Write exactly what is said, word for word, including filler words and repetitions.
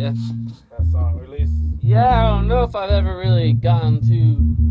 yeah. That song release. Yeah, I don't know if I've ever really gotten to